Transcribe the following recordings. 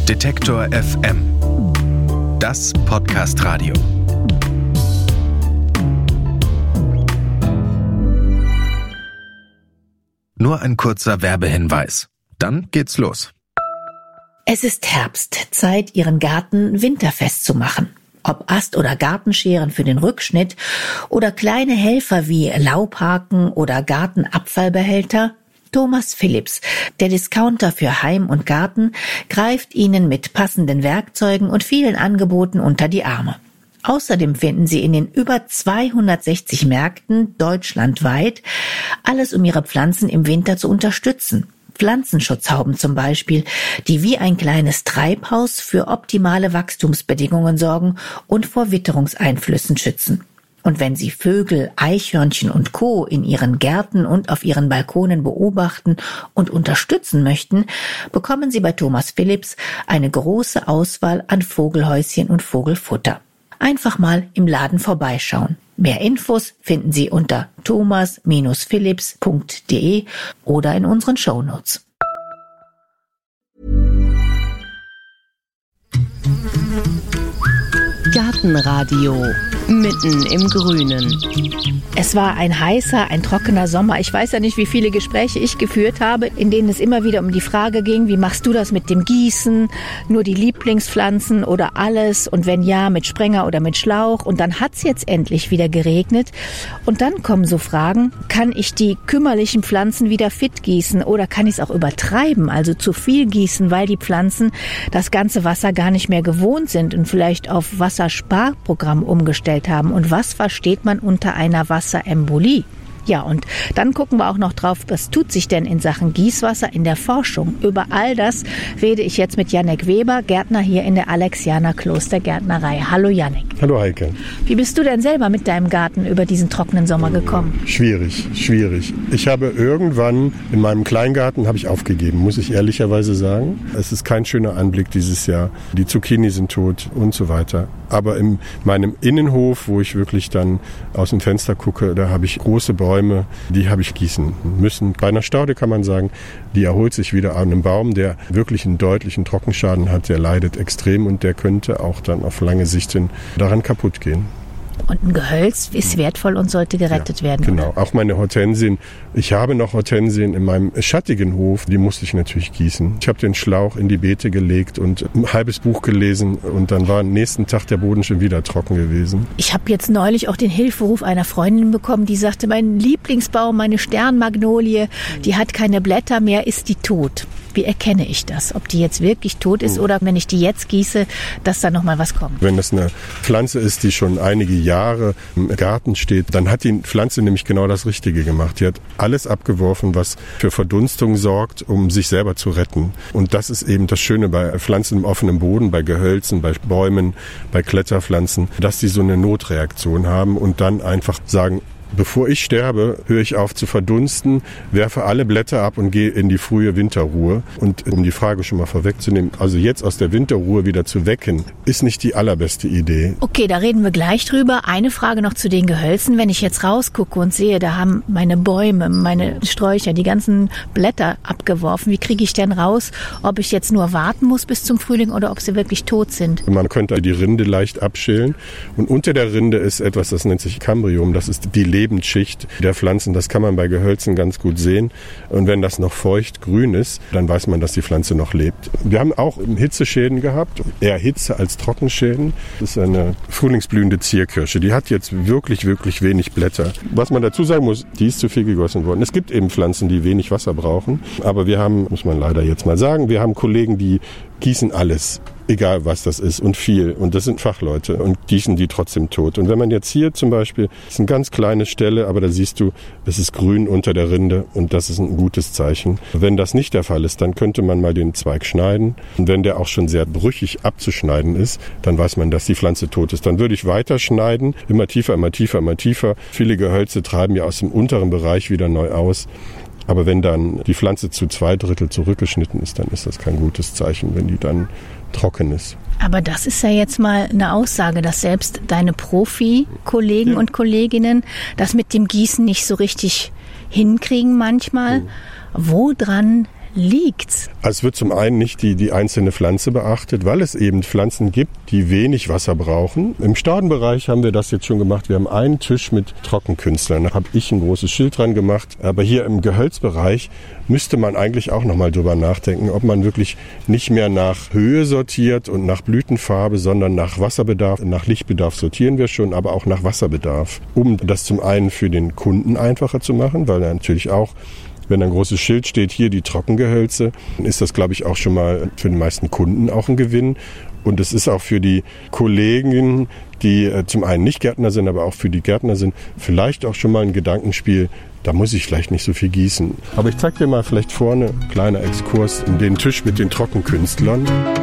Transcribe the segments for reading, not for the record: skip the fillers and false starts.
Detektor FM. Das Podcast-Radio. Nur ein kurzer Werbehinweis. Dann geht's los. Es ist Herbst, Zeit, Ihren Garten winterfest zu machen. Ob Ast- oder Gartenscheren für den Rückschnitt oder kleine Helfer wie Laubhaken oder Gartenabfallbehälter, Thomas Phillips, der Discounter für Heim und Garten, greift Ihnen mit passenden Werkzeugen und vielen Angeboten unter die Arme. Außerdem finden Sie in den über 260 Märkten deutschlandweit alles, um Ihre Pflanzen im Winter zu unterstützen. Pflanzenschutzhauben zum Beispiel, die wie ein kleines Treibhaus für optimale Wachstumsbedingungen sorgen und vor Witterungseinflüssen schützen. Und wenn Sie Vögel, Eichhörnchen und Co. in Ihren Gärten und auf Ihren Balkonen beobachten und unterstützen möchten, bekommen Sie bei Thomas Phillips eine große Auswahl an Vogelhäuschen und Vogelfutter. Einfach mal im Laden vorbeischauen. Mehr Infos finden Sie unter thomas-phillips.de oder in unseren Shownotes. Gartenradio mitten im Grünen. Es war ein heißer, ein trockener Sommer. Ich weiß ja nicht, wie viele Gespräche ich geführt habe, in denen es immer wieder um die Frage ging, wie machst du das mit dem Gießen? Nur die Lieblingspflanzen oder alles? Und wenn ja, mit Sprenger oder mit Schlauch? Und dann hat's jetzt endlich wieder geregnet. Und dann kommen so Fragen, kann ich die kümmerlichen Pflanzen wieder fit gießen oder kann ich es auch übertreiben, also zu viel gießen, weil die Pflanzen das ganze Wasser gar nicht mehr gewohnt sind und vielleicht auf Wassersparprogramm umgestellt haben. Und was versteht man unter einer Wasserembolie? Ja, und dann gucken wir auch noch drauf, was tut sich denn in Sachen Gießwasser in der Forschung. Über all das rede ich jetzt mit Jannik Weber, Gärtner hier in der Alexianer Klostergärtnerei. Hallo Jannik. Hallo Heike. Wie bist du denn selber mit deinem Garten über diesen trockenen Sommer gekommen? Schwierig. Ich habe irgendwann in meinem Kleingarten habe ich aufgegeben, muss ich ehrlicherweise sagen. Es ist kein schöner Anblick dieses Jahr. Die Zucchini sind tot und so weiter. Aber in meinem Innenhof, wo ich wirklich dann aus dem Fenster gucke, da habe ich große Bäume, die habe ich gießen müssen. Bei einer Staude kann man sagen, die erholt sich wieder an einem Baum, der wirklich einen deutlichen Trockenschaden hat, der leidet extrem und der könnte auch dann auf lange Sicht hin daran kaputt gehen. Und ein Gehölz ist wertvoll und sollte gerettet werden. Genau, auch meine Hortensien. Ich habe noch Hortensien in meinem schattigen Hof, die musste ich natürlich gießen. Ich habe den Schlauch in die Beete gelegt und ein halbes Buch gelesen und dann war am nächsten Tag der Boden schon wieder trocken gewesen. Ich habe jetzt neulich auch den Hilferuf einer Freundin bekommen, die sagte, mein Lieblingsbaum, meine Sternmagnolie, die hat keine Blätter mehr, ist die tot. Wie erkenne ich das? Ob die jetzt wirklich tot ist oder wenn ich die jetzt gieße, dass da nochmal was kommt? Wenn das eine Pflanze ist, die schon einige Jahre im Garten steht, dann hat die Pflanze nämlich genau das Richtige gemacht. Die hat alles abgeworfen, was für Verdunstung sorgt, um sich selber zu retten. Und das ist eben das Schöne bei Pflanzen im offenen Boden, bei Gehölzen, bei Bäumen, bei Kletterpflanzen, dass die so eine Notreaktion haben und dann einfach sagen, bevor ich sterbe, höre ich auf zu verdunsten, werfe alle Blätter ab und gehe in die frühe Winterruhe. Und um die Frage schon mal vorwegzunehmen, also jetzt aus der Winterruhe wieder zu wecken, ist nicht die allerbeste Idee. Okay, da reden wir gleich drüber. Eine Frage noch zu den Gehölzen. Wenn ich jetzt rausgucke und sehe, da haben meine Bäume, meine Sträucher, die ganzen Blätter abgeworfen. Wie kriege ich denn raus, ob ich jetzt nur warten muss bis zum Frühling oder ob sie wirklich tot sind? Man könnte die Rinde leicht abschälen. Und unter der Rinde ist etwas, das nennt sich Cambrium. Das ist die Lebensschicht der Pflanzen. Das kann man bei Gehölzen ganz gut sehen. Und wenn das noch feucht grün ist, dann weiß man, dass die Pflanze noch lebt. Wir haben auch Hitzeschäden gehabt, eher Hitze als Trockenschäden. Das ist eine frühlingsblühende Zierkirsche. Die hat jetzt wirklich wenig Blätter. Was man dazu sagen muss, die ist zu viel gegossen worden. Es gibt eben Pflanzen, die wenig Wasser brauchen. Aber wir haben, muss man leider jetzt mal sagen, wir haben Kollegen, die gießen alles. Egal was das ist und viel. Und das sind Fachleute und gießen die trotzdem tot. Und wenn man jetzt hier zum Beispiel, das ist eine ganz kleine Stelle, aber da siehst du, es ist grün unter der Rinde und das ist ein gutes Zeichen. Wenn das nicht der Fall ist, dann könnte man mal den Zweig schneiden. Und wenn der auch schon sehr brüchig abzuschneiden ist, dann weiß man, dass die Pflanze tot ist. Dann würde ich weiter schneiden, immer tiefer. Viele Gehölze treiben ja aus dem unteren Bereich wieder neu aus. Aber wenn dann die Pflanze zu 2/3 zurückgeschnitten ist, dann ist das kein gutes Zeichen, wenn die dann trocken ist. Aber das ist ja jetzt mal eine Aussage, dass selbst deine Profi-Kollegen und Kolleginnen das mit dem Gießen nicht so richtig hinkriegen manchmal. Woran liegt's? Es wird zum einen nicht die einzelne Pflanze beachtet, weil es eben Pflanzen gibt, die wenig Wasser brauchen. Im Staudenbereich haben wir das jetzt schon gemacht. Wir haben einen Tisch mit Trockenkünstlern. Da habe ich ein großes Schild dran gemacht. Aber hier im Gehölzbereich müsste man eigentlich auch nochmal drüber nachdenken, ob man wirklich nicht mehr nach Höhe sortiert und nach Blütenfarbe, sondern nach Wasserbedarf. Nach Lichtbedarf sortieren wir schon, aber auch nach Wasserbedarf. Um das zum einen für den Kunden einfacher zu machen, weil er natürlich auch, wenn ein großes Schild steht, hier die Trockengehölze, dann ist das, glaube ich, auch schon mal für die meisten Kunden auch ein Gewinn. Und es ist auch für die Kollegen, die zum einen nicht Gärtner sind, aber auch für die Gärtner sind, vielleicht auch schon mal ein Gedankenspiel, da muss ich vielleicht nicht so viel gießen. Aber ich zeige dir mal vielleicht vorne, kleiner Exkurs, in den Tisch mit den Trockenkünstlern.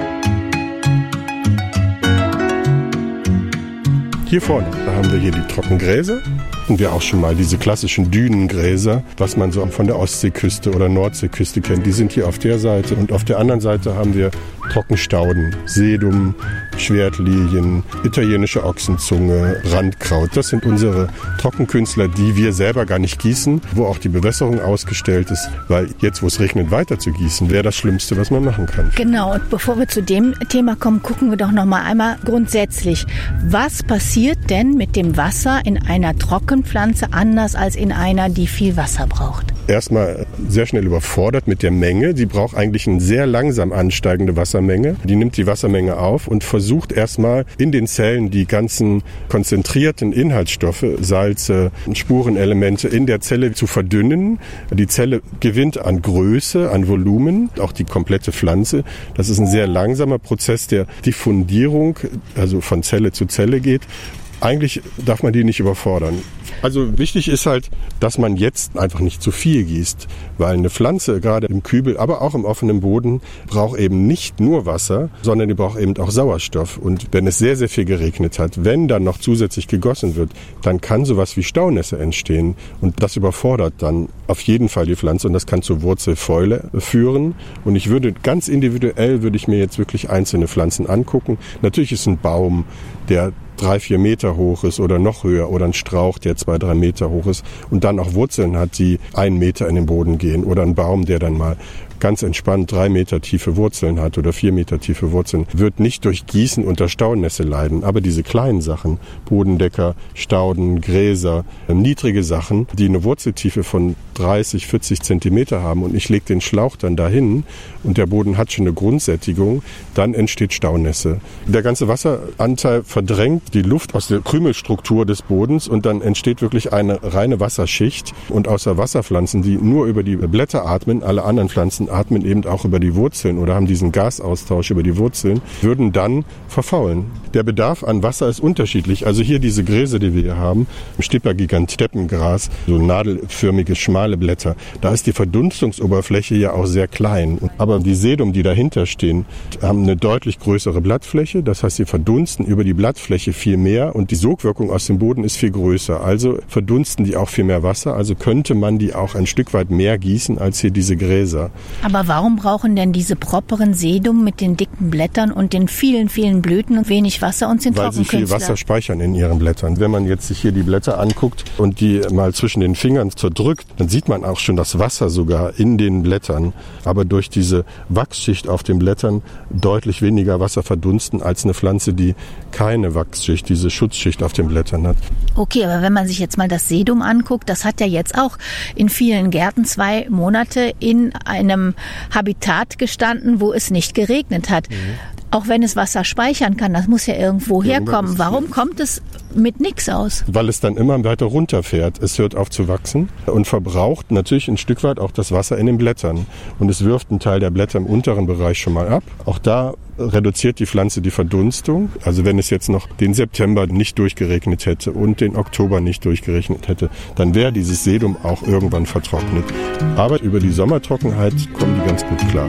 Hier vorne, da haben wir hier die Trockengräser. Und wir auch schon mal diese klassischen Dünengräser, was man so von der Ostseeküste oder Nordseeküste kennt, die sind hier auf der Seite. Und auf der anderen Seite haben wir Trockenstauden, Sedum, Schwertlilien, italienische Ochsenzunge, Brandkraut. Das sind unsere Trockenkünstler, die wir selber gar nicht gießen, wo auch die Bewässerung ausgestellt ist, weil jetzt, wo es regnet, weiter zu gießen, wäre das Schlimmste, was man machen kann. Genau, und bevor wir zu dem Thema kommen, gucken wir doch noch mal einmal grundsätzlich. Was passiert denn mit dem Wasser in einer Trockenpflanze anders als in einer, die viel Wasser braucht? Erstmal sehr schnell überfordert mit der Menge. Die braucht eigentlich eine sehr langsam ansteigende Wassermenge. Die nimmt die Wassermenge auf und versucht erstmal in den Zellen die ganzen konzentrierten Inhaltsstoffe, Salze, Spurenelemente in der Zelle zu verdünnen. Die Zelle gewinnt an Größe, an Volumen, auch die komplette Pflanze. Das ist ein sehr langsamer Prozess der Diffundierung, also von Zelle zu Zelle geht. Eigentlich darf man die nicht überfordern. Also wichtig ist halt, dass man jetzt einfach nicht zu viel gießt, weil eine Pflanze, gerade im Kübel, aber auch im offenen Boden, braucht eben nicht nur Wasser, sondern die braucht eben auch Sauerstoff. Und wenn es sehr, sehr viel geregnet hat, wenn dann noch zusätzlich gegossen wird, dann kann sowas wie Staunässe entstehen. Und das überfordert dann auf jeden Fall die Pflanze und das kann zur Wurzelfäule führen. Und ich würde ganz individuell, würde ich mir jetzt wirklich einzelne Pflanzen angucken. Natürlich ist ein Baum, der 3-4 Meter hoch ist oder noch höher oder ein Strauch, der 2-3 Meter hoch ist und dann auch Wurzeln hat, die 1 Meter in den Boden gehen oder ein Baum, der dann mal ganz entspannt 3 Meter tiefe Wurzeln hat oder 4 Meter tiefe Wurzeln, wird nicht durch Gießen unter Staunässe leiden. Aber diese kleinen Sachen, Bodendecker, Stauden, Gräser, niedrige Sachen, die eine Wurzeltiefe von 30, 40 Zentimeter haben und ich lege den Schlauch dann dahin und der Boden hat schon eine Grundsättigung, dann entsteht Staunässe. Der ganze Wasseranteil verdrängt die Luft aus der Krümelstruktur des Bodens und dann entsteht wirklich eine reine Wasserschicht. Und außer Wasserpflanzen, die nur über die Blätter atmen, alle anderen Pflanzen atmen eben auch über die Wurzeln oder haben diesen Gasaustausch über die Wurzeln, würden dann verfaulen. Der Bedarf an Wasser ist unterschiedlich. Also hier diese Gräser, die wir hier haben, Stippergigant, Steppengras, so nadelförmige, schmale Blätter, da ist die Verdunstungsoberfläche ja auch sehr klein. Aber die Sedum, die dahinter stehen, haben eine deutlich größere Blattfläche. Das heißt, sie verdunsten über die Blattfläche viel mehr und die Sogwirkung aus dem Boden ist viel größer. Also verdunsten die auch viel mehr Wasser. Also könnte man die auch ein Stück weit mehr gießen als hier diese Gräser. Aber warum brauchen denn diese properen Sedum mit den dicken Blättern und den vielen, vielen Blüten und wenig Wasser und sind Trockenkünstler? Weil sie viel Wasser speichern in ihren Blättern. Wenn man jetzt sich hier die Blätter anguckt und die mal zwischen den Fingern zerdrückt, dann sieht man auch schon das Wasser sogar in den Blättern. Aber durch diese Wachsschicht auf den Blättern deutlich weniger Wasser verdunsten als eine Pflanze, die keine Wachsschicht, diese Schutzschicht auf den Blättern hat. Okay, aber wenn man sich jetzt mal das Sedum anguckt, das hat ja jetzt auch in vielen Gärten 2 Monate in einem Habitat gestanden, wo es nicht geregnet hat. Auch wenn es Wasser speichern kann, das muss ja irgendwo herkommen. Warum kommt es mit nichts aus? Weil es dann immer weiter runterfährt. Es hört auf zu wachsen und verbraucht natürlich ein Stück weit auch das Wasser in den Blättern. Und es wirft einen Teil der Blätter im unteren Bereich schon mal ab. Auch da reduziert die Pflanze die Verdunstung. Also wenn es jetzt noch den September nicht durchgeregnet hätte und den Oktober nicht durchgeregnet hätte, dann wäre dieses Sedum auch irgendwann vertrocknet. Aber über die Sommertrockenheit kommen die ganz gut klar.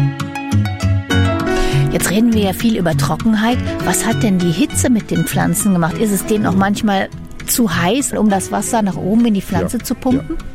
Jetzt reden wir ja viel über Trockenheit. Was hat denn die Hitze mit den Pflanzen gemacht? Ist es denen auch manchmal zu heiß, um das Wasser nach oben in die Pflanze zu pumpen? Ja.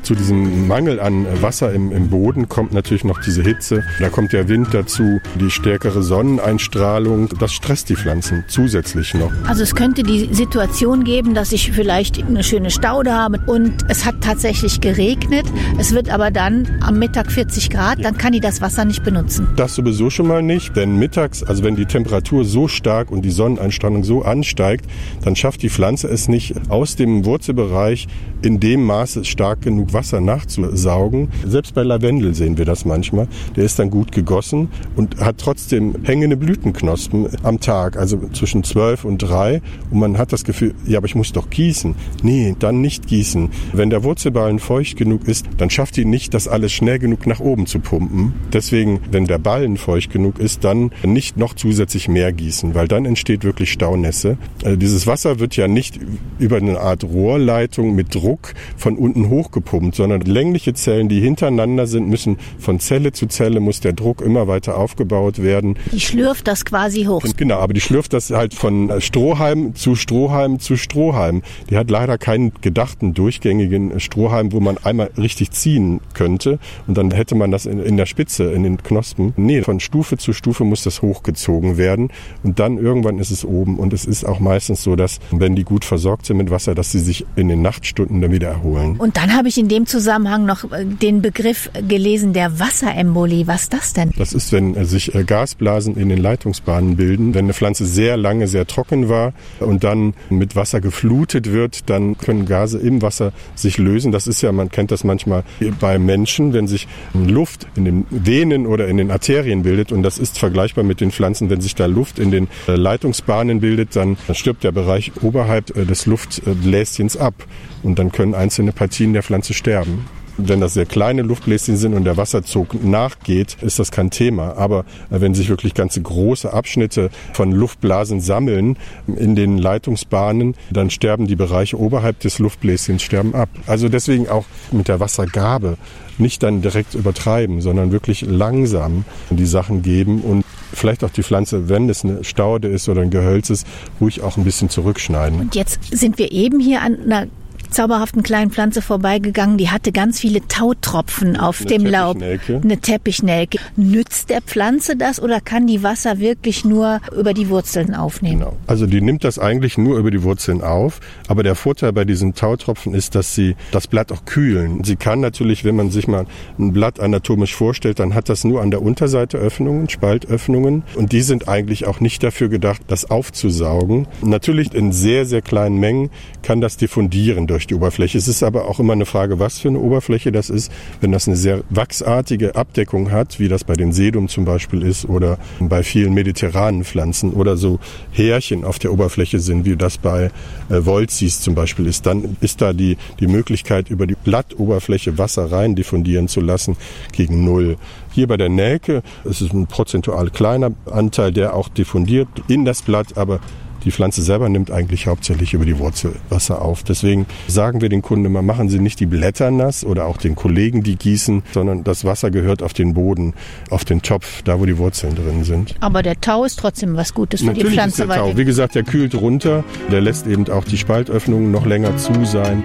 Zu diesem Mangel an Wasser im Boden kommt natürlich noch diese Hitze. Da kommt der Wind dazu, die stärkere Sonneneinstrahlung. Das stresst die Pflanzen zusätzlich noch. Also es könnte die Situation geben, dass ich vielleicht eine schöne Staude habe und es hat tatsächlich geregnet. Es wird aber dann am Mittag 40 Grad, dann kann die das Wasser nicht benutzen. Das sowieso schon mal nicht, denn mittags, also wenn die Temperatur so stark und die Sonneneinstrahlung so ansteigt, dann schafft die Pflanze es nicht, aus dem Wurzelbereich in dem Maße stark genug Wasser nachzusaugen. Selbst bei Lavendel sehen wir das manchmal. Der ist dann gut gegossen und hat trotzdem hängende Blütenknospen am Tag, also zwischen 12 und 3. Und man hat das Gefühl, ja, aber ich muss doch gießen. Nee, dann nicht gießen. Wenn der Wurzelballen feucht genug ist, dann schafft die nicht, das alles schnell genug nach oben zu pumpen. Deswegen, wenn der Ballen feucht genug ist, dann nicht noch zusätzlich mehr gießen, weil dann entsteht wirklich Staunässe. Dieses Wasser wird ja nicht über eine Art Rohrleitung mit Druck von unten hochgepumpt, sondern längliche Zellen, die hintereinander sind, müssen von Zelle zu Zelle, muss der Druck immer weiter aufgebaut werden. Die schlürft das quasi hoch. Genau, aber die schlürft das halt von Strohhalm zu Strohhalm zu Strohhalm. Die hat leider keinen gedachten durchgängigen Strohhalm, wo man einmal richtig ziehen könnte und dann hätte man das in der Spitze, in den Knospen. Nee, von Stufe zu Stufe muss das hochgezogen werden und dann irgendwann ist es oben. Und es ist auch meistens so, dass, wenn die gut versorgt sind mit Wasser, dass sie sich in den Nachtstunden dann wieder erholen. Und dann habe ich in dem Zusammenhang noch den Begriff gelesen, der Wasserembolie. Was ist das denn? Das ist, wenn sich Gasblasen in den Leitungsbahnen bilden. Wenn eine Pflanze sehr lange, sehr trocken war und dann mit Wasser geflutet wird, dann können Gase im Wasser sich lösen. Das ist ja, man kennt das manchmal bei Menschen, wenn sich Luft in den Venen oder in den Arterien bildet. Und das ist vergleichbar mit den Pflanzen, wenn sich da Luft in den Leitungsbahnen bildet, dann stirbt der Bereich oberhalb des Luftbläschens ab. Und dann können einzelne Partien der Pflanze sterben. Wenn das sehr kleine Luftbläschen sind und der Wasserzug nachgeht, ist das kein Thema. Aber wenn sich wirklich ganze große Abschnitte von Luftblasen sammeln in den Leitungsbahnen, dann sterben die Bereiche oberhalb des Luftbläschens sterben ab. Also deswegen auch mit der Wassergabe nicht dann direkt übertreiben, sondern wirklich langsam die Sachen geben und vielleicht auch die Pflanze, wenn es eine Staude ist oder ein Gehölz ist, ruhig auch ein bisschen zurückschneiden. Und jetzt sind wir eben hier an einer zauberhaften kleinen Pflanze vorbeigegangen, die hatte ganz viele Tautropfen auf dem Laub. Eine Teppichnelke. Nützt der Pflanze das oder kann die Wasser wirklich nur über die Wurzeln aufnehmen? Genau. Also die nimmt das eigentlich nur über die Wurzeln auf, aber der Vorteil bei diesen Tautropfen ist, dass sie das Blatt auch kühlen. Sie kann natürlich, wenn man sich mal ein Blatt anatomisch vorstellt, dann hat das nur an der Unterseite Öffnungen, Spaltöffnungen und die sind eigentlich auch nicht dafür gedacht, das aufzusaugen. Natürlich in sehr, sehr kleinen Mengen kann das diffundieren durch die Oberfläche. Es ist aber auch immer eine Frage, was für eine Oberfläche das ist. Wenn das eine sehr wachsartige Abdeckung hat, wie das bei den Sedum zum Beispiel ist oder bei vielen mediterranen Pflanzen oder so Härchen auf der Oberfläche sind, wie das bei Voltsis zum Beispiel ist, dann ist da die Möglichkeit, über die Blattoberfläche Wasser rein diffundieren zu lassen gegen 0. Hier bei der Nelke ist es ein prozentual kleiner Anteil, der auch diffundiert in das Blatt, aber die Pflanze selber nimmt eigentlich hauptsächlich über die Wurzel Wasser auf. Deswegen sagen wir den Kunden immer, machen Sie nicht die Blätter nass oder auch den Kollegen, die gießen, sondern das Wasser gehört auf den Boden, auf den Topf, da wo die Wurzeln drin sind. Aber der Tau ist trotzdem was Gutes für Natürlich die Pflanze. Ist der Tau. Wie gesagt, der kühlt runter, der lässt eben auch die Spaltöffnungen noch länger zu sein.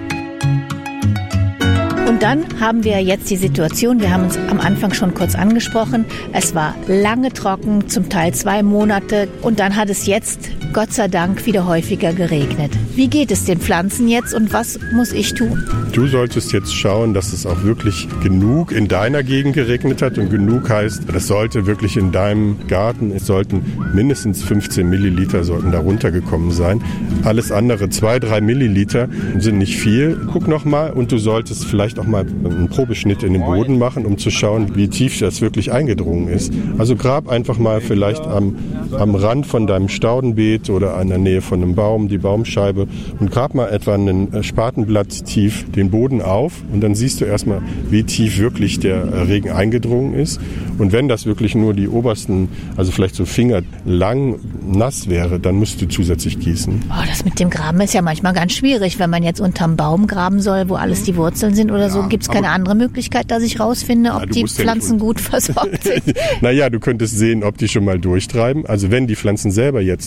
Und dann haben wir jetzt die Situation, wir haben uns am Anfang schon kurz angesprochen, es war lange trocken, zum Teil 2 Monate und dann hat es jetzt, Gott sei Dank, wieder häufiger geregnet. Wie geht es den Pflanzen jetzt und was muss ich tun? Du solltest jetzt schauen, dass es auch wirklich genug in deiner Gegend geregnet hat und genug heißt, das sollte wirklich in deinem Garten, es sollten mindestens 15 Milliliter sollten da runtergekommen sein. Alles andere, 2-3 Milliliter sind nicht viel. Guck noch mal und du solltest vielleicht auch mal einen Probeschnitt in den Boden machen, um zu schauen, wie tief das wirklich eingedrungen ist. Also grab einfach mal vielleicht am Rand von deinem Staudenbeet oder an der Nähe von einem Baum, die Baumscheibe und grab mal etwa ein Spatenblatt tief den Boden auf und dann siehst du erstmal, wie tief wirklich der Regen eingedrungen ist. Und wenn das wirklich nur die obersten, also vielleicht so fingerlang nass wäre, dann musst du zusätzlich gießen. Oh, das mit dem Graben ist ja manchmal ganz schwierig, wenn man jetzt unterm Baum graben soll, wo alles die Wurzeln sind oder so. Gibt es keine andere Möglichkeit, dass ich rausfinde, ob die Pflanzen gut versorgt sind? Naja, du könntest sehen, ob die schon mal durchtreiben. Also wenn die Pflanzen selber jetzt nochmal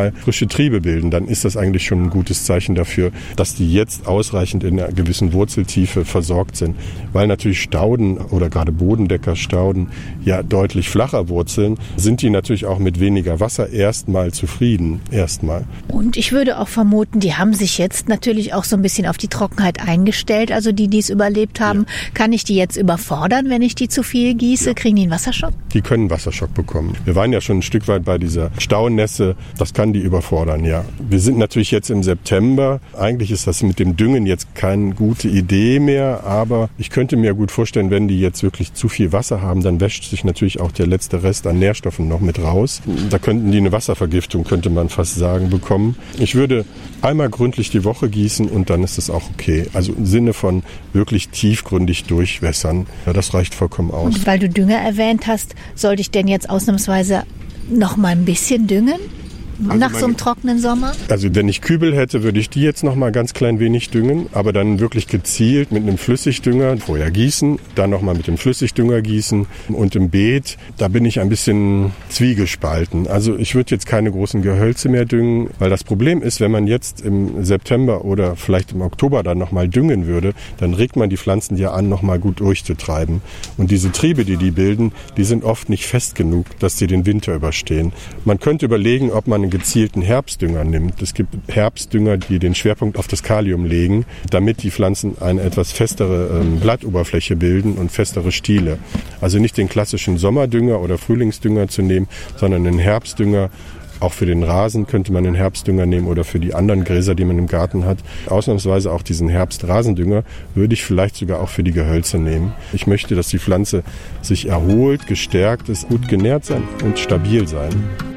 mehr frische Triebe bilden, dann ist das eigentlich schon ein gutes Zeichen dafür, dass die jetzt ausreichend in einer gewissen Wurzeltiefe versorgt sind. Weil natürlich Stauden oder gerade Bodendeckerstauden ja deutlich flacher wurzeln, sind die natürlich auch mit weniger Wasser erstmal zufrieden. Und ich würde auch vermuten, die haben sich jetzt natürlich auch so ein bisschen auf die Trockenheit eingestellt. Also die es überlebt haben, kann ich die jetzt überfordern, wenn ich die zu viel gieße? Ja. Kriegen die einen Wasserschock? Die können einen Wasserschock bekommen. Wir waren ja schon ein Stück weit bei dieser Staunässe. Das kann die überfordern, ja. Wir sind natürlich jetzt im September. Eigentlich ist das mit dem Düngen jetzt keine gute Idee mehr, aber ich könnte mir gut vorstellen, wenn die jetzt wirklich zu viel Wasser haben, dann wäscht sich natürlich auch der letzte Rest an Nährstoffen noch mit raus. Da könnten die eine Wasservergiftung, könnte man fast sagen, bekommen. Ich würde einmal gründlich die Woche gießen und dann ist das auch okay. Also im Sinne von wirklich tiefgründig durchwässern. Ja, das reicht vollkommen aus. Und weil du Dünger erwähnt hast, sollte ich denn jetzt ausnahmsweise noch mal ein bisschen düngen? Nach so einem trockenen Sommer? Also wenn ich Kübel hätte, würde ich die jetzt noch mal ganz klein wenig düngen, aber dann wirklich gezielt mit einem Flüssigdünger vorher gießen, dann noch mal mit dem Flüssigdünger gießen und im Beet, da bin ich ein bisschen zwiegespalten. Also ich würde jetzt keine großen Gehölze mehr düngen, weil das Problem ist, wenn man jetzt im September oder vielleicht im Oktober dann noch mal düngen würde, dann regt man die Pflanzen ja an, noch mal gut durchzutreiben. Und diese Triebe, die bilden, die sind oft nicht fest genug, dass sie den Winter überstehen. Man könnte überlegen, ob man einen gezielten Herbstdünger nimmt. Es gibt Herbstdünger, die den Schwerpunkt auf das Kalium legen, damit die Pflanzen eine etwas festere Blattoberfläche bilden und festere Stiele. Also nicht den klassischen Sommerdünger oder Frühlingsdünger zu nehmen, sondern einen Herbstdünger. Auch für den Rasen könnte man einen Herbstdünger nehmen oder für die anderen Gräser, die man im Garten hat. Ausnahmsweise auch diesen Herbstrasendünger würde ich vielleicht sogar auch für die Gehölze nehmen. Ich möchte, dass die Pflanze sich erholt, gestärkt ist, gut genährt sein und stabil sein.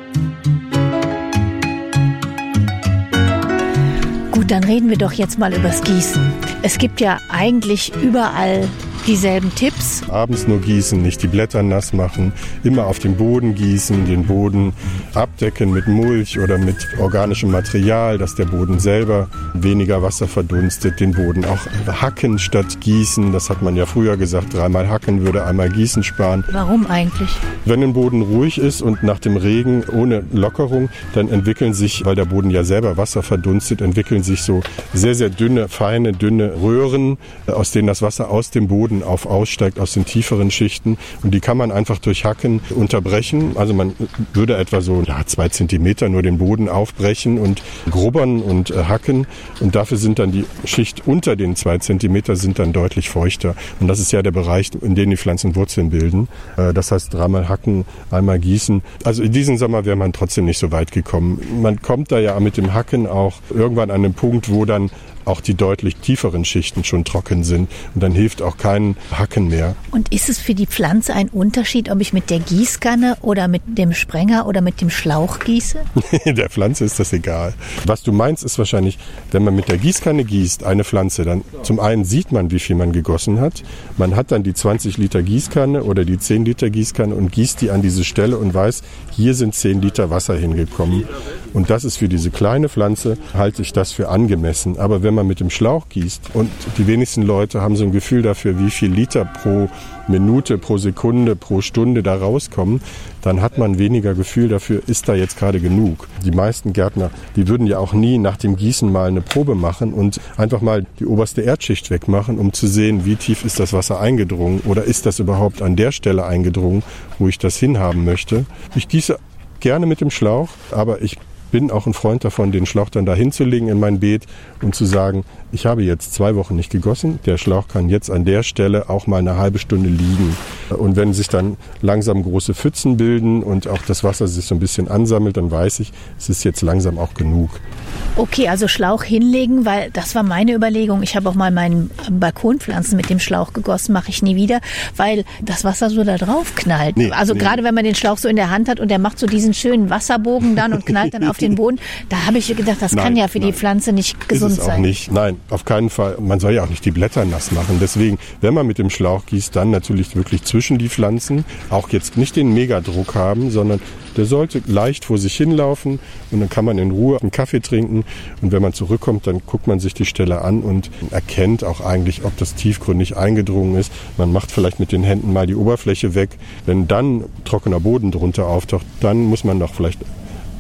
Gut, dann reden wir doch jetzt mal übers Gießen. Es gibt ja eigentlich überall dieselben Tipps. Abends nur gießen, nicht die Blätter nass machen, immer auf den Boden gießen, den Boden abdecken mit Mulch oder mit organischem Material, dass der Boden selber weniger Wasser verdunstet, den Boden auch hacken statt gießen. Das hat man ja früher gesagt, 3-mal hacken würde einmal Gießen sparen. Warum eigentlich? Wenn ein Boden ruhig ist und nach dem Regen ohne Lockerung, dann entwickeln sich, weil der Boden ja selber Wasser verdunstet, entwickeln sich so sehr, sehr dünne, feine, dünne Röhren, aus denen das Wasser aus dem Boden aussteigt, aus den tieferen Schichten. Und die kann man einfach durch Hacken unterbrechen. Also man würde etwa so 2 Zentimeter nur den Boden aufbrechen und grubbern und hacken. Und dafür sind dann die Schicht unter den 2 Zentimeter sind dann deutlich feuchter. Und das ist ja der Bereich, in dem die Pflanzen Wurzeln bilden. Das heißt 3-mal hacken, einmal gießen. Also in diesem Sommer wäre man trotzdem nicht so weit gekommen. Man kommt da ja mit dem Hacken auch irgendwann an einen Punkt, wo dann auch die deutlich tieferen Schichten schon trocken sind. Und dann hilft auch kein Hacken mehr. Und ist es für die Pflanze ein Unterschied, ob ich mit der Gießkanne oder mit dem Sprenger oder mit dem Schlauch gieße? Der Pflanze ist das egal. Was du meinst, ist wahrscheinlich, wenn man mit der Gießkanne gießt, eine Pflanze, dann zum einen sieht man, wie viel man gegossen hat. Man hat dann die 20 Liter Gießkanne oder die 10 Liter Gießkanne und gießt die an diese Stelle und weiß, hier sind 10 Liter Wasser hingekommen. Und das ist für diese kleine Pflanze, halte ich das für angemessen. Aber wenn man mit dem Schlauch gießt und die wenigsten Leute haben so ein Gefühl dafür, wie viel Liter pro Minute, pro Sekunde, pro Stunde da rauskommen, dann hat man weniger Gefühl dafür, ist da jetzt gerade genug. Die meisten Gärtner, die würden ja auch nie nach dem Gießen mal eine Probe machen und einfach mal die oberste Erdschicht wegmachen, um zu sehen, wie tief ist das Wasser eingedrungen oder ist das überhaupt an der Stelle eingedrungen, wo ich das hinhaben möchte. Ich gieße gerne mit dem Schlauch, aber ich bin auch ein Freund davon, den Schlauch dann da hinzulegen in mein Beet und zu sagen, ich habe jetzt 2 Wochen nicht gegossen, der Schlauch kann jetzt an der Stelle auch mal eine halbe Stunde liegen. Und wenn sich dann langsam große Pfützen bilden und auch das Wasser sich so ein bisschen ansammelt, dann weiß ich, es ist jetzt langsam auch genug. Okay, also Schlauch hinlegen, weil das war meine Überlegung. Ich habe auch mal meinen Balkonpflanzen mit dem Schlauch gegossen, mache ich nie wieder, weil das Wasser so da drauf knallt. Gerade wenn man den Schlauch so in der Hand hat und der macht so diesen schönen Wasserbogen dann und knallt dann auf den Boden, da habe ich gedacht, das kann ja für die Pflanze nicht gesund sein. Ist es auch nicht. Nein, auf keinen Fall. Man soll ja auch nicht die Blätter nass machen. Deswegen, wenn man mit dem Schlauch gießt, dann natürlich wirklich zwischen die Pflanzen. Auch jetzt nicht den Megadruck haben, sondern der sollte leicht vor sich hinlaufen und dann kann man in Ruhe einen Kaffee trinken. Und wenn man zurückkommt, dann guckt man sich die Stelle an und erkennt auch eigentlich, ob das tiefgründig eingedrungen ist. Man macht vielleicht mit den Händen mal die Oberfläche weg. Wenn dann trockener Boden drunter auftaucht, dann muss man doch vielleicht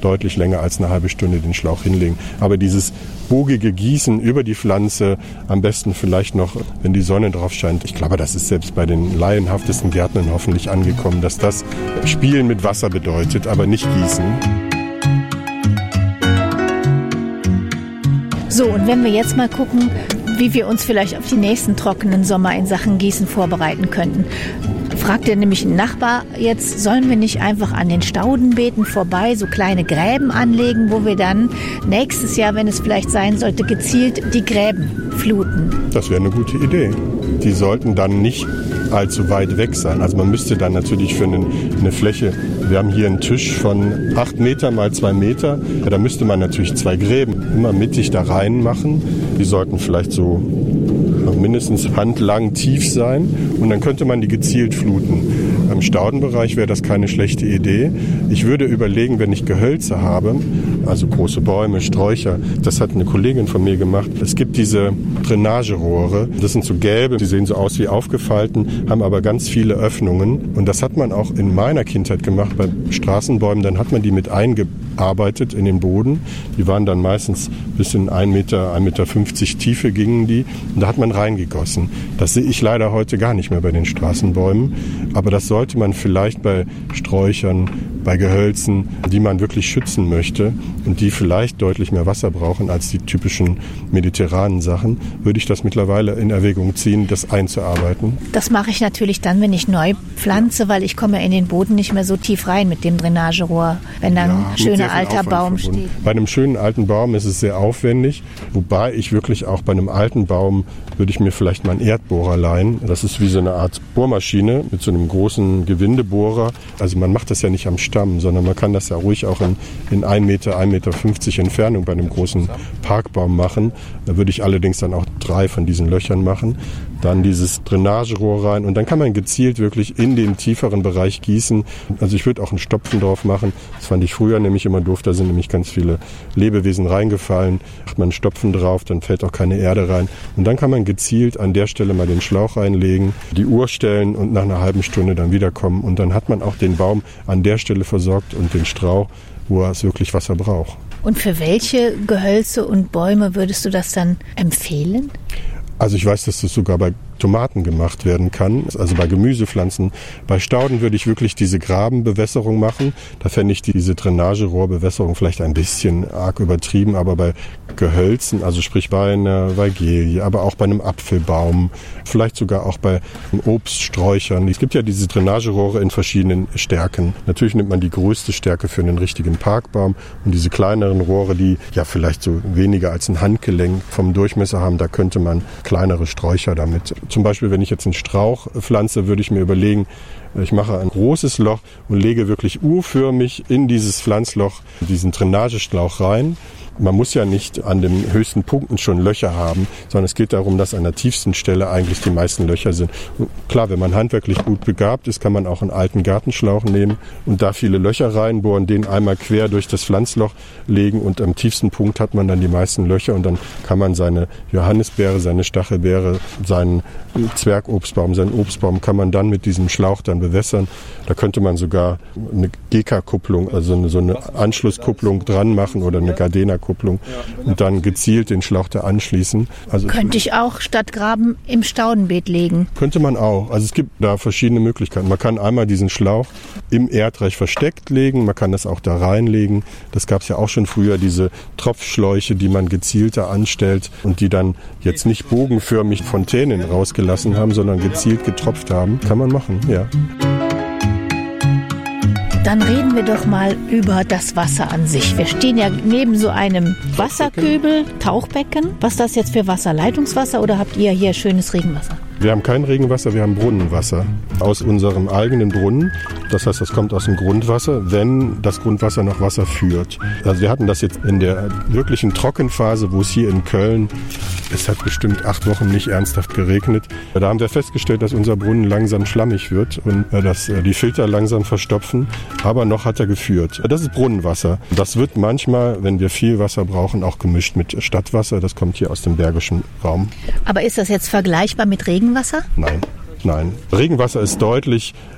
deutlich länger als eine halbe Stunde den Schlauch hinlegen. Aber dieses bogige Gießen über die Pflanze, am besten vielleicht noch, wenn die Sonne drauf scheint. Ich glaube, das ist selbst bei den laienhaftesten Gärtnern hoffentlich angekommen, dass das Spielen mit Wasser bedeutet, aber nicht Gießen. So, und wenn wir jetzt mal gucken, wie wir uns vielleicht auf die nächsten trockenen Sommer in Sachen Gießen vorbereiten könnten. Fragte nämlich ein Nachbar jetzt, sollen wir nicht einfach an den Staudenbeeten vorbei so kleine Gräben anlegen, wo wir dann nächstes Jahr, wenn es vielleicht sein sollte, gezielt die Gräben fluten? Das wäre eine gute Idee. Die sollten dann nicht allzu weit weg sein. Also man müsste dann natürlich für eine Fläche, wir haben hier einen Tisch von 8 Meter mal 2 Meter, ja, da müsste man natürlich 2 Gräben immer mittig da rein machen. Die sollten vielleicht so mindestens handlang tief sein und dann könnte man die gezielt fluten. Im Staudenbereich wäre das keine schlechte Idee. Ich würde überlegen, wenn ich Gehölze habe, also große Bäume, Sträucher, das hat eine Kollegin von mir gemacht. Es gibt diese Drainagerohre, das sind so gelbe, die sehen so aus wie aufgefalten, haben aber ganz viele Öffnungen und das hat man auch in meiner Kindheit gemacht bei Straßenbäumen, dann hat man die mit eingearbeitet in den Boden. Die waren dann meistens bis in 1,50 Meter Tiefe gingen die und da hat man reingegossen. Das sehe ich leider heute gar nicht mehr bei den Straßenbäumen, aber das sollte man vielleicht bei Sträuchern, bei Gehölzen, die man wirklich schützen möchte und die vielleicht deutlich mehr Wasser brauchen als die typischen mediterranen Sachen, würde ich das mittlerweile in Erwägung ziehen, das einzuarbeiten. Das mache ich natürlich dann, wenn ich neu pflanze, weil ich komme in den Boden nicht mehr so tief rein mit dem Drainagerohr, wenn dann ein schöner alter Baum steht. Bei einem schönen alten Baum ist es sehr aufwendig, wobei ich wirklich auch bei einem alten Baum würde ich mir vielleicht mal einen Erdbohrer leihen. Das ist wie so eine Art Bohrmaschine mit so einem großen Gewindebohrer. Also man macht das ja nicht am Stamm, sondern man kann das ja ruhig auch in 1 Meter, 1,50 Meter Entfernung bei einem großen Parkbaum machen. Da würde ich allerdings dann auch 3 von diesen Löchern machen. Dann dieses Drainagerohr rein und dann kann man gezielt wirklich in den tieferen Bereich gießen. Also ich würde auch einen Stopfen drauf machen. Das fand ich früher nämlich immer doof. Da sind nämlich ganz viele Lebewesen reingefallen. Macht man einen Stopfen drauf, dann fällt auch keine Erde rein. Und dann kann man gezielt an der Stelle mal den Schlauch reinlegen, die Uhr stellen und nach einer halben Stunde dann wiederkommen. Und dann hat man auch den Baum an der Stelle versorgt und den Strauch, wo er es wirklich Wasser braucht. Und für welche Gehölze und Bäume würdest du das dann empfehlen? Also ich weiß, dass das sogar bei Tomaten gemacht werden kann, also bei Gemüsepflanzen. Bei Stauden würde ich wirklich diese Grabenbewässerung machen. Da fände ich diese Drainagerohrbewässerung vielleicht ein bisschen arg übertrieben, aber bei Gehölzen, also sprich bei einer Weigelie, aber auch bei einem Apfelbaum, vielleicht sogar auch bei Obststräuchern. Es gibt ja diese Drainagerohre in verschiedenen Stärken. Natürlich nimmt man die größte Stärke für einen richtigen Parkbaum und diese kleineren Rohre, die ja vielleicht so weniger als ein Handgelenk vom Durchmesser haben, da könnte man kleinere Sträucher damit. Zum Beispiel, wenn ich jetzt einen Strauch pflanze, würde ich mir überlegen, ich mache ein großes Loch und lege wirklich U-förmig in dieses Pflanzloch diesen Drainageschlauch rein. Man muss ja nicht an den höchsten Punkten schon Löcher haben, sondern es geht darum, dass an der tiefsten Stelle eigentlich die meisten Löcher sind. Und klar, wenn man handwerklich gut begabt ist, kann man auch einen alten Gartenschlauch nehmen und da viele Löcher reinbohren, den einmal quer durch das Pflanzloch legen und am tiefsten Punkt hat man dann die meisten Löcher und dann kann man seine Johannisbeere, seine Stachelbeere, seinen Zwergobstbaum, seinen Obstbaum kann man dann mit diesem Schlauch dann bewässern. Da könnte man sogar eine GK-Kupplung, also so eine Anschlusskupplung dran machen oder eine Gardena-Kupplung und dann gezielt den Schlauch da anschließen. Also könnte ich auch statt Graben im Staudenbeet legen? Könnte man auch. Also es gibt da verschiedene Möglichkeiten. Man kann einmal diesen Schlauch im Erdreich versteckt legen, man kann das auch da reinlegen. Das gab es ja auch schon früher, diese Tropfschläuche, die man gezielter anstellt und die dann jetzt nicht bogenförmig Fontänen rausgelassen haben, sondern gezielt getropft haben. Kann man machen, ja. Dann reden wir doch mal über das Wasser an sich. Wir stehen ja neben so einem Wasserkübel, Tauchbecken. Was ist das jetzt für Wasser? Leitungswasser oder habt ihr hier schönes Regenwasser? Wir haben kein Regenwasser, wir haben Brunnenwasser aus unserem eigenen Brunnen. Das heißt, das kommt aus dem Grundwasser, wenn das Grundwasser noch Wasser führt. Also wir hatten das jetzt in der wirklichen Trockenphase, wo es hier in Köln, es hat bestimmt 8 Wochen nicht ernsthaft geregnet. Da haben wir festgestellt, dass unser Brunnen langsam schlammig wird und dass die Filter langsam verstopfen. Aber noch hat er geführt. Das ist Brunnenwasser. Das wird manchmal, wenn wir viel Wasser brauchen, auch gemischt mit Stadtwasser. Das kommt hier aus dem bergischen Raum. Aber ist das jetzt vergleichbar mit Regenwasser? Nein. Regenwasser ist deutlich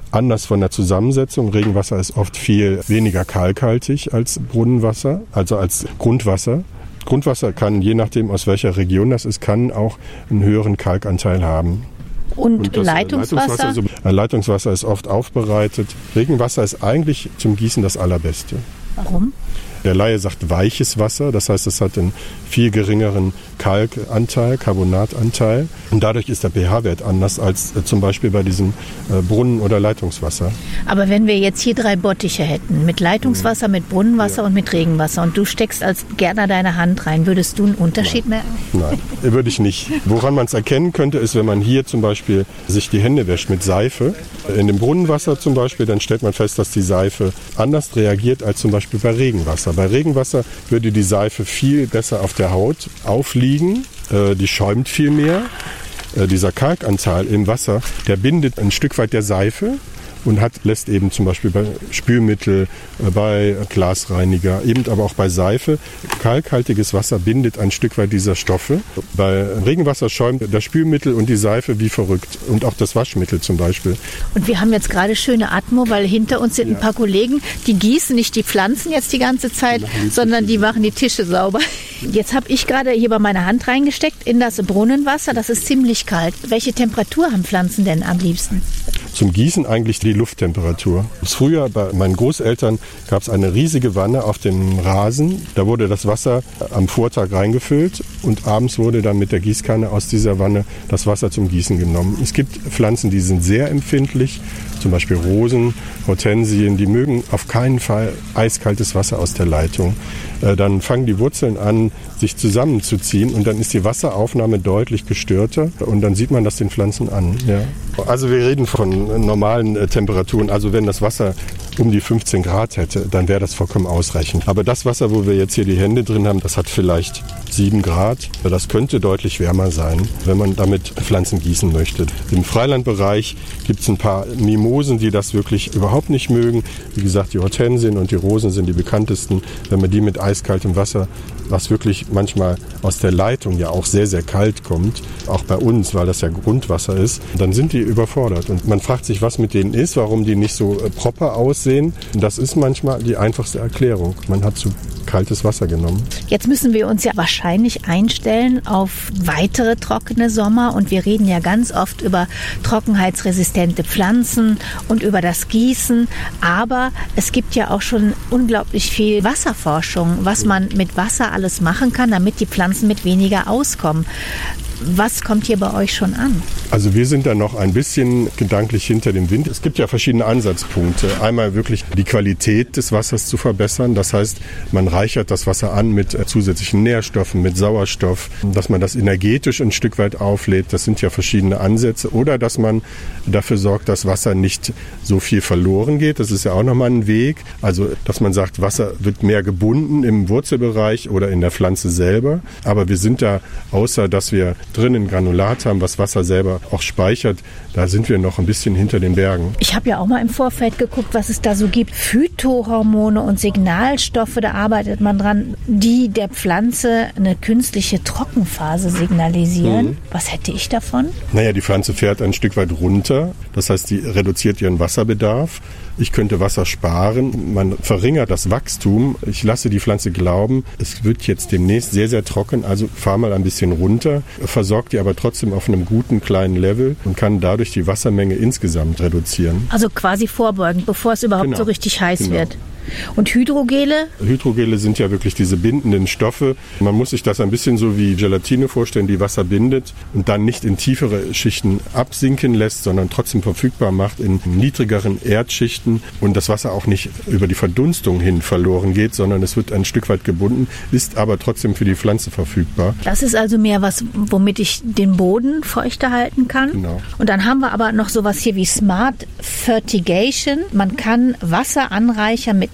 anders von der Zusammensetzung. Regenwasser ist oft viel weniger kalkhaltig als Brunnenwasser, also als Grundwasser. Grundwasser kann, je nachdem aus welcher Region das ist, kann auch einen höheren Kalkanteil haben. Und Leitungswasser? Leitungswasser ist oft aufbereitet. Regenwasser ist eigentlich zum Gießen das Allerbeste. Warum? Der Laie sagt weiches Wasser, das heißt, es hat einen viel geringeren Kalkanteil, Carbonatanteil. Und dadurch ist der pH-Wert anders als zum Beispiel bei diesem Brunnen- oder Leitungswasser. Aber wenn wir jetzt hier 3 Bottiche hätten, mit Leitungswasser, mit Brunnenwasser und mit Regenwasser, und du steckst als Gärtner deine Hand rein, würdest du einen Unterschied merken? Nein, würde ich nicht. Woran man es erkennen könnte, ist, wenn man hier zum Beispiel sich die Hände wäscht mit Seife. In dem Brunnenwasser zum Beispiel, dann stellt man fest, dass die Seife anders reagiert als zum Beispiel bei Regenwasser. Bei Regenwasser würde die Seife viel besser auf der Haut aufliegen, die schäumt viel mehr. Dieser Kalkanteil im Wasser, der bindet ein Stück weit der Seife und lässt eben zum Beispiel bei Spülmittel, bei Glasreiniger, eben aber auch bei Seife, kalkhaltiges Wasser bindet ein Stück weit dieser Stoffe. Bei Regenwasser schäumt das Spülmittel und die Seife wie verrückt und auch das Waschmittel zum Beispiel. Und wir haben jetzt gerade schöne Atmo, weil hinter uns sind ein paar Kollegen, die gießen nicht die Pflanzen jetzt die ganze Zeit, sondern die machen die Tische sauber. Jetzt habe ich gerade hier bei meiner Hand reingesteckt in das Brunnenwasser, das ist ziemlich kalt. Welche Temperatur haben Pflanzen denn am liebsten? Zum Gießen eigentlich die Lufttemperatur. Früher bei meinen Großeltern gab es eine riesige Wanne auf dem Rasen. Da wurde das Wasser am Vortag reingefüllt und abends wurde dann mit der Gießkanne aus dieser Wanne das Wasser zum Gießen genommen. Es gibt Pflanzen, die sind sehr empfindlich, zum Beispiel Rosen, Hortensien, die mögen auf keinen Fall eiskaltes Wasser aus der Leitung. Dann fangen die Wurzeln an, sich zusammenzuziehen und dann ist die Wasseraufnahme deutlich gestörter und dann sieht man das den Pflanzen an. Ja. Also wir reden von normalen Temperaturen. Also wenn das Wasser um die 15 Grad hätte, dann wäre das vollkommen ausreichend. Aber das Wasser, wo wir jetzt hier die Hände drin haben, das hat vielleicht 7 Grad. Das könnte deutlich wärmer sein, wenn man damit Pflanzen gießen möchte. Im Freilandbereich gibt es ein paar Mimosen, die das wirklich überhaupt nicht mögen. Wie gesagt, die Hortensien und die Rosen sind die bekanntesten. Wenn man die mit eiskaltem Wasser, was wirklich manchmal aus der Leitung ja auch sehr, sehr kalt kommt, auch bei uns, weil das ja Grundwasser ist, dann sind die überfordert. Und man fragt sich, was mit denen ist, warum die nicht so proper aussehen. Und das ist manchmal die einfachste Erklärung. Man hat zu kaltes Wasser genommen. Jetzt müssen wir uns ja wahrscheinlich einstellen auf weitere trockene Sommer und wir reden ja ganz oft über trockenheitsresistente Pflanzen und über das Gießen, aber es gibt ja auch schon unglaublich viel Wasserforschung, was man mit Wasser alles machen kann, damit die Pflanzen mit weniger auskommen. Was kommt hier bei euch schon an? Also wir sind da noch ein bisschen gedanklich hinter dem Wind. Es gibt ja verschiedene Ansatzpunkte. Einmal wirklich die Qualität des Wassers zu verbessern. Das heißt, man reichert das Wasser an mit zusätzlichen Nährstoffen, mit Sauerstoff, dass man das energetisch ein Stück weit auflädt. Das sind ja verschiedene Ansätze. Oder dass man dafür sorgt, dass Wasser nicht so viel verloren geht. Das ist ja auch nochmal ein Weg. Also, dass man sagt, Wasser wird mehr gebunden im Wurzelbereich oder in der Pflanze selber. Aber wir sind da, außer dass wir drinnen Granulat haben, was Wasser selber auch speichert, da sind wir noch ein bisschen hinter den Bergen. Ich habe ja auch mal im Vorfeld geguckt, was es da so gibt. Phytohormone und Signalstoffe, da arbeitet man dran, die der Pflanze eine künstliche Trockenphase signalisieren. Was hätte ich davon? Naja, die Pflanze fährt ein Stück weit runter. Das heißt, die reduziert ihren Wasserbedarf. Ich könnte Wasser sparen. Man verringert das Wachstum. Ich lasse die Pflanze glauben, es wird jetzt demnächst sehr, sehr trocken. Also fahr mal ein bisschen runter, versorgt die aber trotzdem auf einem guten kleinen Level und kann dadurch die Wassermenge insgesamt reduzieren. Also quasi vorbeugen, bevor es überhaupt so richtig heiß wird. Und Hydrogele? Hydrogele sind ja wirklich diese bindenden Stoffe. Man muss sich das ein bisschen so wie Gelatine vorstellen, die Wasser bindet und dann nicht in tiefere Schichten absinken lässt, sondern trotzdem verfügbar macht in niedrigeren Erdschichten und das Wasser auch nicht über die Verdunstung hin verloren geht, sondern es wird ein Stück weit gebunden, ist aber trotzdem für die Pflanze verfügbar. Das ist also mehr was, womit ich den Boden feuchter halten kann. Genau. Und dann haben wir aber noch sowas hier wie Smart Fertigation. Man kann Wasser anreichern mit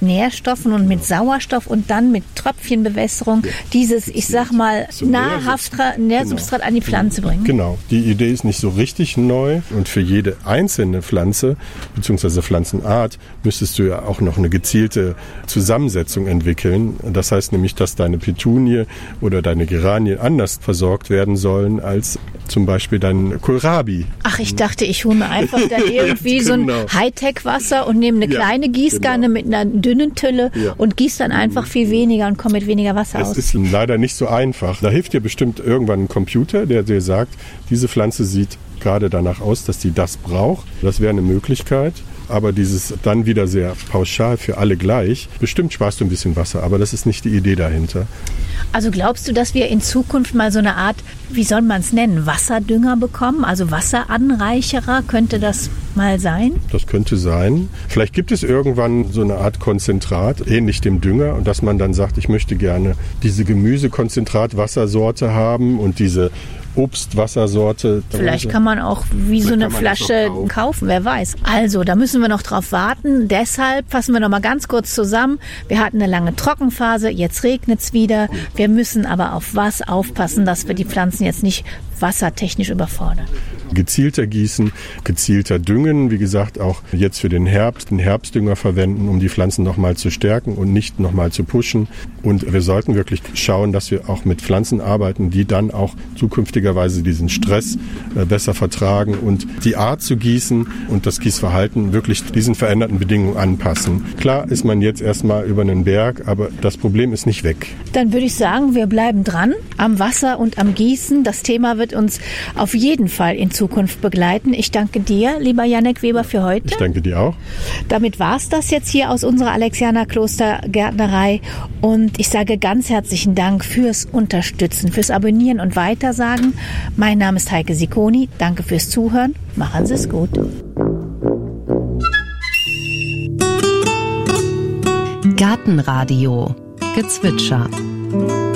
Nährstoffen und mit Sauerstoff und dann mit Tröpfchenbewässerung dieses, ich sag mal, so nahrhaftere Nährsubstrat an die Pflanze bringen. Genau. Die Idee ist nicht so richtig neu und für jede einzelne Pflanze bzw. Pflanzenart müsstest du ja auch noch eine gezielte Zusammensetzung entwickeln. Das heißt nämlich, dass deine Petunie oder deine Geranien anders versorgt werden sollen als zum Beispiel dein Kohlrabi. Ach, ich dachte, ich hole mir einfach dann irgendwie Ja, so ein genau. Hightech-Wasser und nehme eine Ja, kleine Gießkanne mit einer dünnen Tülle und gieße dann einfach viel weniger und komme mit weniger Wasser Es aus. ist leider nicht so einfach. Da hilft dir bestimmt irgendwann ein Computer, der dir sagt, diese Pflanze sieht gerade danach aus, dass die das braucht. Das wäre eine Möglichkeit. Aber dieses dann wieder sehr pauschal für alle gleich. Bestimmt sparst du ein bisschen Wasser, aber das ist nicht die Idee dahinter. Also glaubst du, dass wir in Zukunft mal so eine Art, wie soll man es nennen, Wasserdünger bekommen? Also Wasseranreicherer, könnte das mal sein? Das könnte sein. Vielleicht gibt es irgendwann so eine Art Konzentrat, ähnlich dem Dünger, und dass man dann sagt, ich möchte gerne diese Gemüsekonzentrat-Wassersorte haben und diese Obstwassersorte. Vielleicht kann man auch wie so eine Flasche kaufen, wer weiß. Also, da müssen wir noch drauf warten. Deshalb fassen wir noch mal ganz kurz zusammen. Wir hatten eine lange Trockenphase, jetzt regnet es wieder. Wir müssen aber auf was aufpassen, dass wir die Pflanzen jetzt nicht wassertechnisch überfordern. Gezielter gießen, gezielter düngen, wie gesagt auch jetzt für den Herbst einen Herbstdünger verwenden, um die Pflanzen nochmal zu stärken und nicht nochmal zu pushen. Und wir sollten wirklich schauen, dass wir auch mit Pflanzen arbeiten, die dann auch zukünftigerweise diesen Stress besser vertragen und die Art zu gießen und das Gießverhalten wirklich diesen veränderten Bedingungen anpassen. Klar ist man jetzt erstmal über einen Berg, aber das Problem ist nicht weg. Dann würde ich sagen, wir bleiben dran am Wasser und am Gießen. Das Thema wird uns auf jeden Fall in Zukunft begleiten. Ich danke dir, lieber Jannek Weber, für heute. Ich danke dir auch. Damit war es das jetzt hier aus unserer Alexianer-Kloster-Gärtnerei und ich sage ganz herzlichen Dank fürs Unterstützen, fürs Abonnieren und Weitersagen. Mein Name ist Heike Sicconi. Danke fürs Zuhören. Machen Sie es gut. Gartenradio Gezwitscher.